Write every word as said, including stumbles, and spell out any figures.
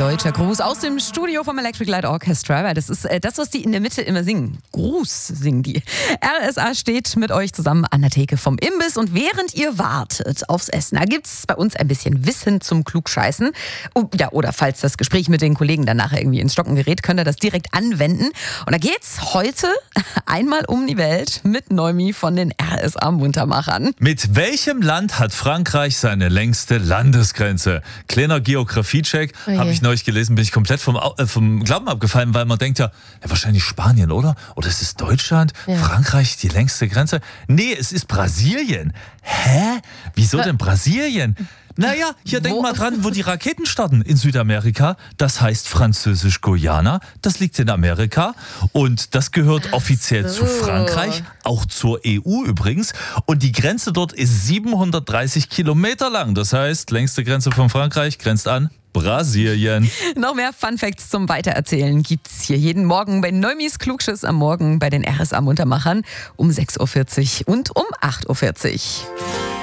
deutscher Gruß aus dem Studio vom Electric Light Orchestra, weil das ist äh, das, was die in der Mitte immer singen. Gruß singen die. R S A steht mit euch zusammen an der Theke vom Imbiss und während ihr wartet aufs Essen, da gibt's bei uns ein bisschen Wissen zum Klugscheißen. Oh, ja, oder falls das Gespräch mit den Kollegen dann nachher irgendwie ins Stocken gerät, könnt ihr das direkt anwenden. Und da geht's heute einmal um die Welt mit Noemi von den R S A-Muntermachern. Mit welchem Land hat Frankreich seine längste Landesgrenze? Kleiner Geografie-Check, Oh je. habe ich neulich gelesen, bin ich komplett vom, Au- äh, vom Glauben abgefallen, weil man denkt ja, ja, wahrscheinlich Spanien, oder? Oder ist es Deutschland? Ja. Frankreich, die längste Grenze? Nee, es ist Brasilien. Hä? Wieso denn Brasilien? Naja, hier denk Wo? mal dran, wo die Raketen starten in Südamerika. Das heißt Französisch-Guyana. Das liegt in Amerika. Und das gehört offiziell zu so. Frankreich, auch zur E U übrigens. Und die Grenze dort ist siebenhundertdreißig Kilometer lang. Das heißt, längste Grenze von Frankreich grenzt an Brasilien. Noch mehr Funfacts zum Weitererzählen gibt's hier jeden Morgen bei Neumis Klugschiss am Morgen bei den R S A-Muntermachern um sechs Uhr vierzig und um acht Uhr vierzig.